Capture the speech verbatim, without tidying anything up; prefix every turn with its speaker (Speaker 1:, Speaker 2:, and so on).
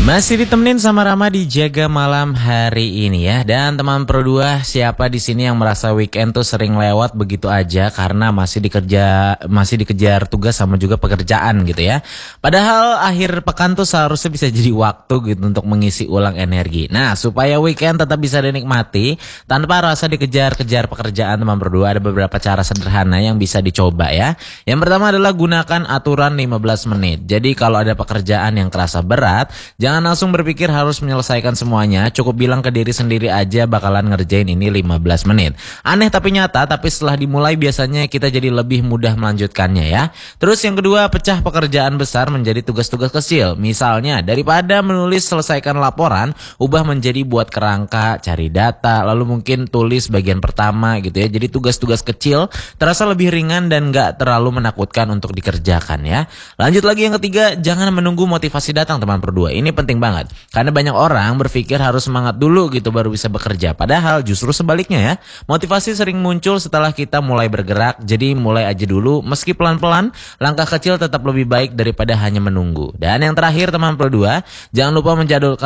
Speaker 1: Masih ditemenin sama Rama di Jaga Malam hari ini ya. Dan teman Pro dua, siapa di sini yang merasa weekend tuh sering lewat begitu aja karena masih dikerja masih dikejar tugas sama juga pekerjaan gitu ya. Padahal akhir pekan tuh seharusnya bisa jadi waktu gitu untuk mengisi ulang energi. Nah, supaya weekend tetap bisa dinikmati tanpa rasa dikejar-kejar pekerjaan, teman Pro dua, ada beberapa cara sederhana yang bisa dicoba ya. Yang pertama adalah gunakan aturan lima belas menit. Jadi kalau ada pekerjaan yang kerasa berat, jangan Jangan langsung berpikir harus menyelesaikan semuanya, cukup bilang ke diri sendiri aja bakalan ngerjain ini lima belas menit. Aneh tapi nyata, tapi setelah dimulai biasanya kita jadi lebih mudah melanjutkannya ya. Terus yang kedua, pecah pekerjaan besar menjadi tugas-tugas kecil. Misalnya, daripada menulis selesaikan laporan, ubah menjadi buat kerangka, cari data, lalu mungkin tulis bagian pertama gitu ya. Jadi tugas-tugas kecil terasa lebih ringan dan gak terlalu menakutkan untuk dikerjakan ya. Lanjut lagi yang ketiga, jangan menunggu motivasi datang teman Pro dua. Ini penting banget karena banyak orang berpikir harus semangat dulu gitu baru bisa bekerja, padahal justru sebaliknya ya. Motivasi sering muncul setelah kita mulai bergerak, jadi mulai aja dulu meski pelan-pelan. Langkah kecil tetap lebih baik daripada hanya menunggu. Dan yang terakhir teman Pro dua, jangan lupa menjadwalkan